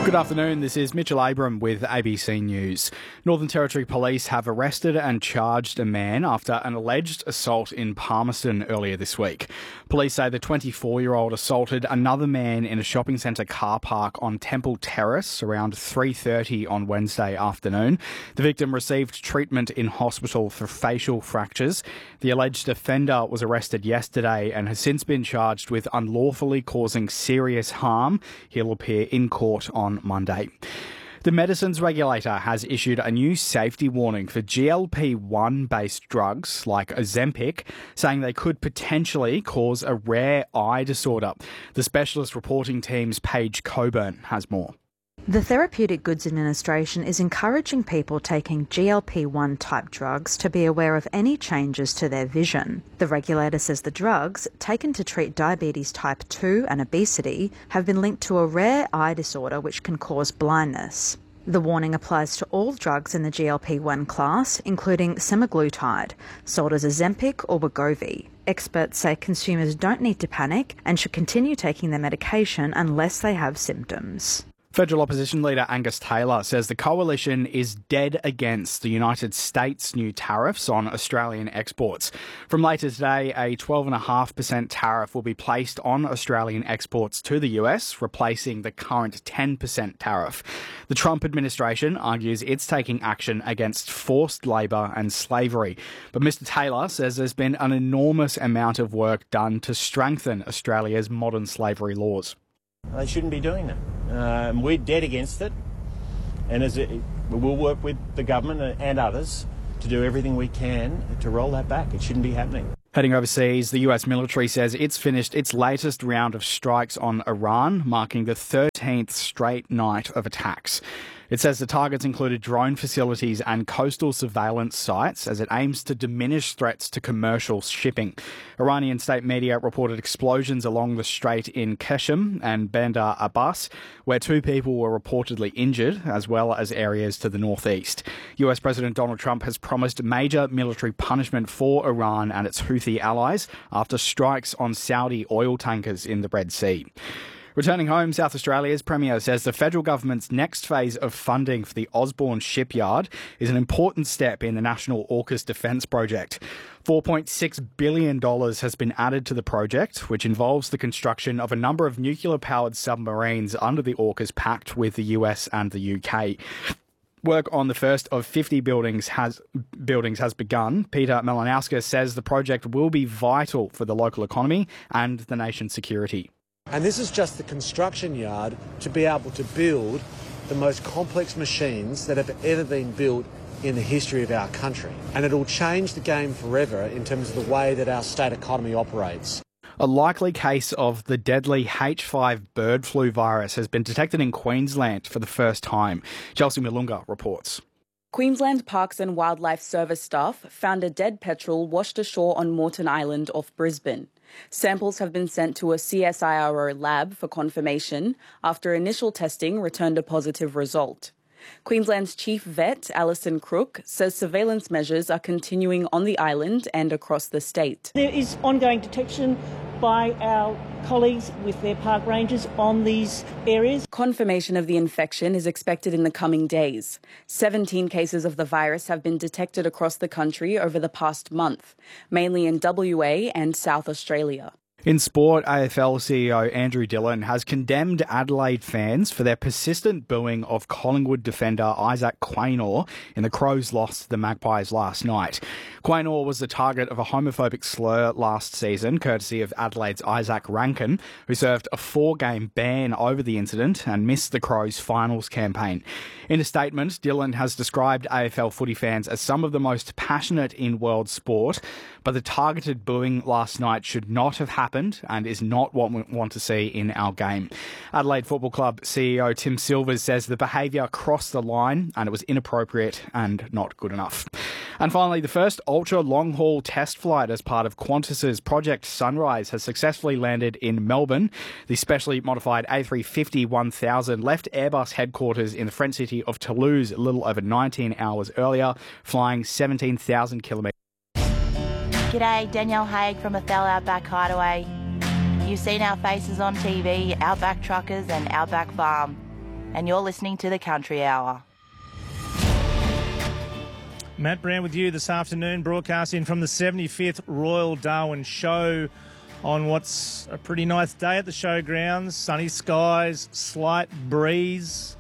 Good afternoon, this is Mitchell Abram with ABC News. Northern Territory Police have arrested and charged a man after an alleged assault in Palmerston earlier this week. Police say the 24-year-old assaulted another man in a shopping centre car park on Temple Terrace around 3:30 on Wednesday afternoon. The victim received treatment in hospital for facial fractures. The alleged offender was arrested yesterday and has since been charged with unlawfully causing serious harm. He'll appear in court on Monday. The medicines regulator has issued a new safety warning for GLP-1 based drugs like Ozempic, saying they could potentially cause a rare eye disorder. The specialist reporting team's Paige Coburn has more. The Therapeutic Goods Administration is encouraging people taking GLP-1 type drugs to be aware of any changes to their vision. The regulator says the drugs, taken to treat diabetes type 2 and obesity, have been linked to a rare eye disorder which can cause blindness. The warning applies to all drugs in the GLP-1 class, including semaglutide, sold as Ozempic or Wegovy. Experts say consumers don't need to panic and should continue taking their medication unless they have symptoms. Federal opposition leader Angus Taylor says the coalition is dead against the United States' new tariffs on Australian exports. From later today, a 12.5% tariff will be placed on Australian exports to the US, replacing the current 10% tariff. The Trump administration argues it's taking action against forced labour and slavery. But Mr Taylor says there's been an enormous amount of work done to strengthen Australia's modern slavery laws. They shouldn't be doing that. We're dead against it, and we'll work with the government and others to do everything we can to roll that back. It shouldn't be happening. Heading overseas, the US military says it's finished its latest round of strikes on Iran, marking the 13th straight night of attacks. It says the targets included drone facilities and coastal surveillance sites as it aims to diminish threats to commercial shipping. Iranian state media reported explosions along the strait in Qeshm and Bandar Abbas, where 2 people were reportedly injured, as well as areas to the northeast. US President Donald Trump has promised major military punishment for Iran and its Houthi allies after strikes on Saudi oil tankers in the Red Sea. Returning home, South Australia's Premier says the federal government's next phase of funding for the Osborne shipyard is an important step in the National AUKUS Defence Project. $4.6 billion has been added to the project, which involves the construction of a number of nuclear-powered submarines under the AUKUS Pact with the US and the UK. Work on the first of 50 buildings has begun. Peter Malinowska says the project will be vital for the local economy and the nation's security. And this is just the construction yard to be able to build the most complex machines that have ever been built in the history of our country. And it'll change the game forever in terms of the way that our state economy operates. A likely case of the deadly H5 bird flu virus has been detected in Queensland for the first time. Chelsea Milunga reports. Queensland Parks and Wildlife Service staff found a dead petrel washed ashore on Moreton Island off Brisbane. Samples have been sent to a CSIRO lab for confirmation after initial testing returned a positive result. Queensland's chief vet, Alison Crook, says surveillance measures are continuing on the island and across the state. There is ongoing detection by our colleagues with their park rangers on these areas. Confirmation of the infection is expected in the coming days. 17 cases of the virus have been detected across the country over the past month, mainly in WA and South Australia. In sport, AFL CEO Andrew Dillon has condemned Adelaide fans for their persistent booing of Collingwood defender Isaac Quaynor in the Crows' loss to the Magpies last night. Quaynor was the target of a homophobic slur last season, courtesy of Adelaide's Isaac Rankin, who served a 4-game ban over the incident and missed the Crows' finals campaign. In a statement, Dillon has described AFL footy fans as some of the most passionate in world sport, but the targeted booing last night should not have happened and is not what we want to see in our game. Adelaide Football Club CEO Tim Silvers says the behaviour crossed the line and it was inappropriate and not good enough. And finally, the first ultra-long-haul test flight as part of Qantas's Project Sunrise has successfully landed in Melbourne. The specially modified A350-1000 left Airbus headquarters in the French city of Toulouse a little over 19 hours earlier, flying 17,000 kilometres. G'day, Danielle Haig from Athel Outback Hideaway. You've seen our faces on TV, Outback Truckers and Outback Farm. and you're listening to the Country Hour. Matt Brown with you this afternoon, broadcasting from the 75th Royal Darwin Show on what's a pretty nice day at the showgrounds. Sunny skies, slight breeze.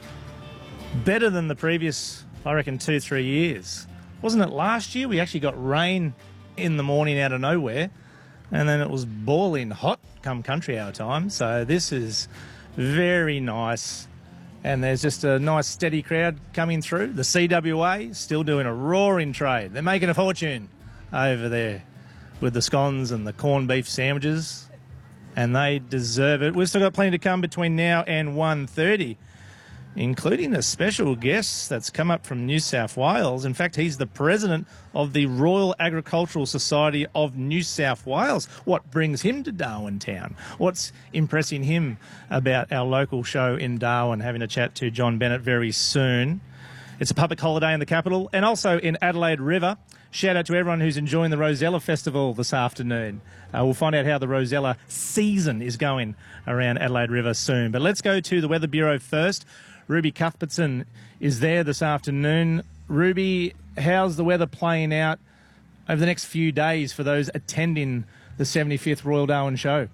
Better than the previous, I reckon, 2-3 years. Wasn't it last year? We actually got rain in the morning out of nowhere, and then it was boiling hot come country hour time. So this is very nice. And there's just a nice steady crowd coming through. The CWA still doing a roaring trade. They're making a fortune over there with the scones and the corned beef sandwiches, and they deserve it. We've still got plenty to come between now and 1:30, including a special guest that's come up from New South Wales. In fact, he's the president of the Royal Agricultural Society of New South Wales. What brings him to Darwin Town? What's impressing him about our local show in Darwin? Having a chat to John Bennett very soon. It's a public holiday in the capital and also in Adelaide River. Shout out to everyone who's enjoying the Rosella Festival this afternoon. We'll find out how the Rosella season is going around Adelaide River soon. But let's go to the Weather Bureau first. Ruby Cuthbertson is there this afternoon. Ruby, how's the weather playing out over the next few days for those attending the 75th Royal Darwin Show?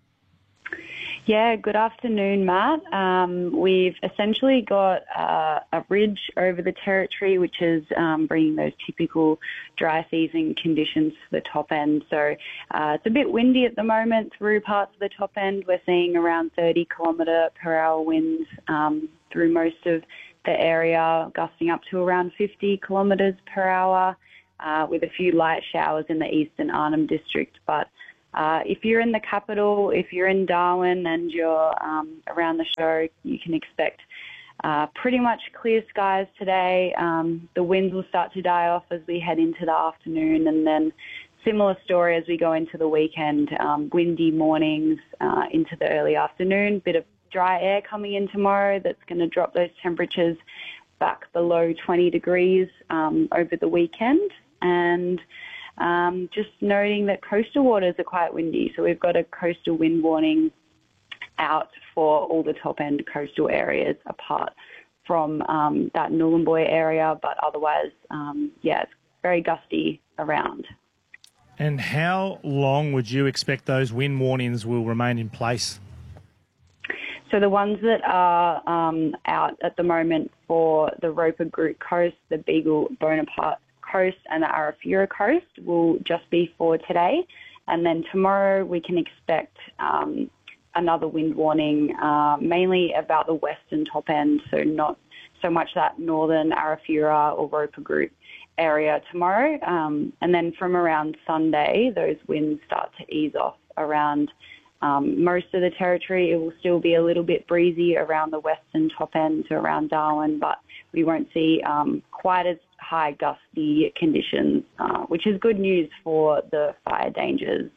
Yeah, good afternoon, Matt. We've essentially got a ridge over the territory, which is bringing those typical dry season conditions to the top end. So it's a bit windy at the moment through parts of the top end. We're seeing around 30 kilometre per hour winds through most of the area, gusting up to around 50 kilometres per hour, with a few light showers in the eastern Arnhem district. But if you're in the capital, if you're in Darwin and you're around the show, you can expect pretty much clear skies today. The winds will start to die off as we head into the afternoon, and then similar story as we go into the weekend. Windy mornings into the early afternoon, bit of dry air coming in tomorrow that's going to drop those temperatures back below 20 degrees over the weekend. And just noting that coastal waters are quite windy, so we've got a coastal wind warning out for all the top-end coastal areas apart from that Nhulunbuy area, but otherwise, it's very gusty around. And how long would you expect those wind warnings will remain in place? So the ones that are out at the moment for the Roper Group Coast, the Beagle Bonaparte Coast and the Arafura Coast will just be for today. And then tomorrow we can expect another wind warning, mainly about the western top end, so not so much that northern Arafura or Roper Group area tomorrow. And then from around Sunday, those winds start to ease off around most of the territory. It will still be a little bit breezy around the western top end, so around Darwin, but we won't see quite as high gusty conditions, which is good news for the fire dangers.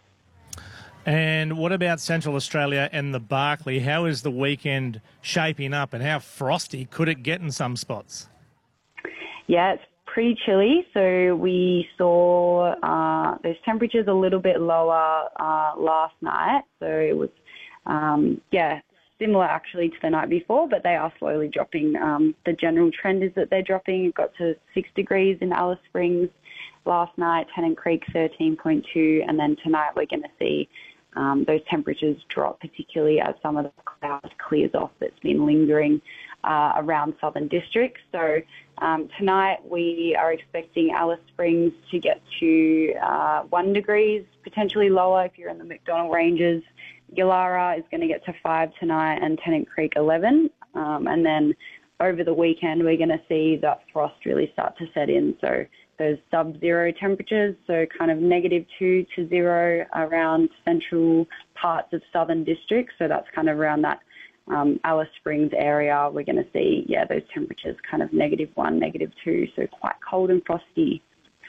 And what about Central Australia and the Barkly? How is the weekend shaping up, and how frosty could it get in some spots? Yeah, it's pretty chilly. So we saw those temperatures a little bit lower last night. So it was, similar actually to the night before, but they are slowly dropping. The general trend is that they're dropping. It got to 6 degrees in Alice Springs last night, Tennant Creek 13.2, and then tonight we're going to see those temperatures drop, particularly as some of the cloud clears off that's been lingering around southern districts. So tonight we are expecting Alice Springs to get to 1 degrees, potentially lower if you're in the McDonnell Ranges. Yulara is going to get to 5 tonight, and Tennant Creek 11. And then over the weekend we're going to see that frost really start to set in. So those sub-zero temperatures, so kind of -2 to 0 around central parts of southern districts. So that's kind of around that Alice Springs area. We're going to see, those temperatures kind of -1, -2, so quite cold and frosty.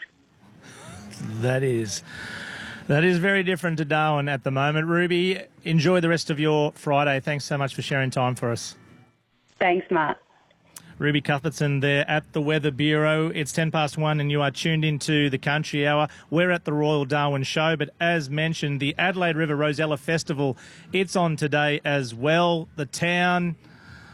That is very different to Darwin at the moment. Ruby, enjoy the rest of your Friday. Thanks so much for sharing time for us. Thanks, Matt. Ruby Cuthbertson there at the Weather Bureau. It's 1:10 and you are tuned into the Country Hour. We're at the Royal Darwin Show, but as mentioned, the Adelaide River Rosella Festival, it's on today as well. The town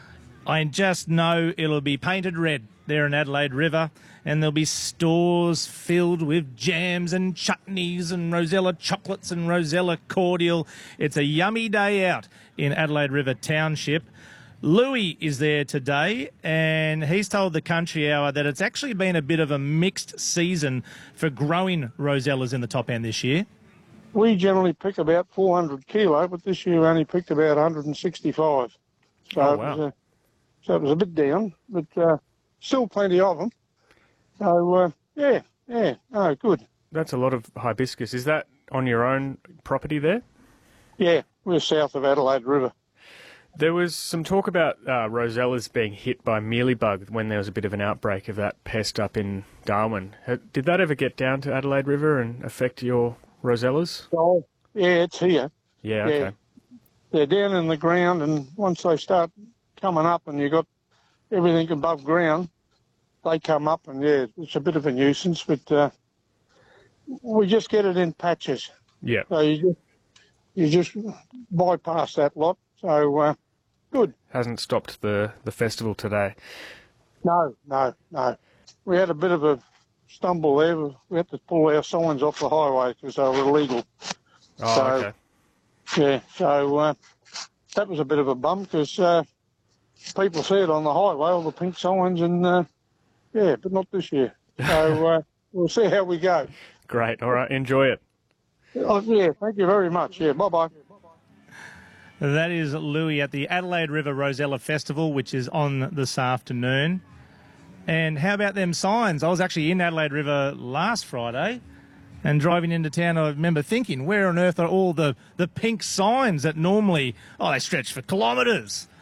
I just know it'll be painted red there in Adelaide River, and there'll be stores filled with jams and chutneys and Rosella chocolates and Rosella cordial. It's a yummy day out in Adelaide River Township. Louis is there today, and he's told the Country Hour that it's actually been a bit of a mixed season for growing Rosellas in the top end this year. We generally pick about 400 kilo, but this year we only picked about 165. So oh, wow. So it was a bit down, but still plenty of them. So, no, good. That's a lot of hibiscus. Is that on your own property there? Yeah, we're south of Adelaide River. There was some talk about Rosellas being hit by mealybug when there was a bit of an outbreak of that pest up in Darwin. Did that ever get down to Adelaide River and affect your Rosellas? Oh, yeah, it's here. Yeah, okay. They're down in the ground, and once they start coming up and you got everything above ground, they come up, and yeah, it's a bit of a nuisance, but we just get it in patches. Yeah. So you just bypass that lot. So good. Hasn't stopped the festival today. No. We had a bit of a stumble there. We had to pull our signs off the highway because they were illegal. Oh, so, okay. Yeah, so that was a bit of a bum because people see it on the highway, all the pink signs, and but not this year. So we'll see how we go. Great. All right. Enjoy it. Oh, yeah, thank you very much. Yeah, bye-bye. That is Louis at the Adelaide River Rosella Festival, which is on this afternoon. And how about them signs? I was actually in Adelaide River last Friday and driving into town, I remember thinking, where on earth are all the pink signs that normally, they stretch for kilometres